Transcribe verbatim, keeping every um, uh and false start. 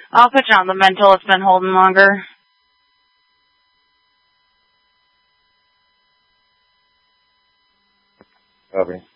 I'll put you on the mental. It's been holding longer. Copy.